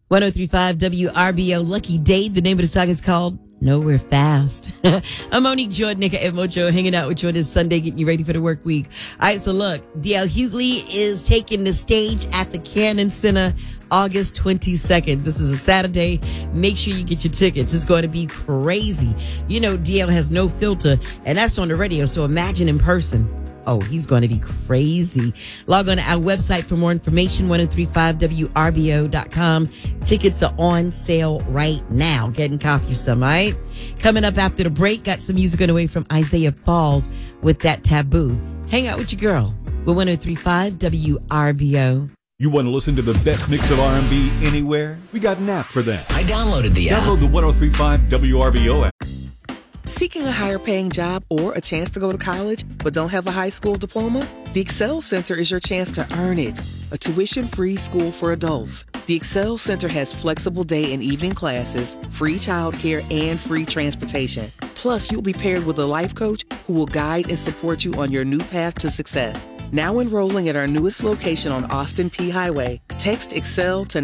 1035 WRBO Lucky Day. The name of the song is called Nowhere Fast. I'm Monique Jordan, Nika and Mojo, hanging out with you on this Sunday, getting you ready for the work week. All right, so look, DL Hughley is taking the stage at the Cannon Center August 22nd. This is a Saturday. Make sure you get your tickets. It's going to be crazy. You know, DL has no filter, and that's on the radio, so imagine in person. Oh, he's going to be crazy. Log on to our website for more information, 1035WRBO.com. Tickets are on sale right now. Getting coffee some, all right? Coming up after the break, got some music on the way from Isaiah Falls with That Taboo. Hang out with your girl with 1035 WRBO. You want to listen to the best mix of R&B anywhere? We got an app for that. I downloaded the app. Download the 1035 WRBO app. Seeking a higher paying job or a chance to go to college but don't have a high school diploma? The Excel Center is your chance to earn it. A tuition-free school for adults. The Excel Center has flexible day and evening classes, free childcare, and free transportation. Plus, you'll be paired with a life coach who will guide and support you on your new path to success. Now enrolling at our newest location on Austin P Highway. Text Excel to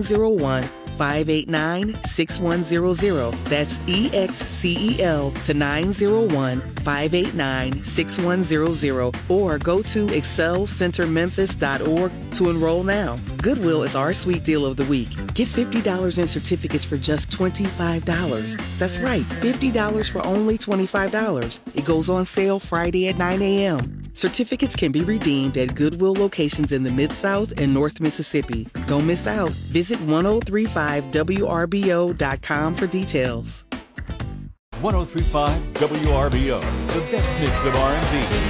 901-589-6100. That's EXCEL to 901-589-6100. Or go to excelcentermemphis.org to enroll now. Goodwill is our sweet deal of the week. Get $50 in certificates for just $25. That's right, $50 for only $25. It goes on sale Friday at 9 a.m. Certificates can be redeemed at Goodwill locations in the Mid-South and North Mississippi. Don't miss out. Visit 1035WRBO.com for details. 1035 WRBO, the best mix of R&B.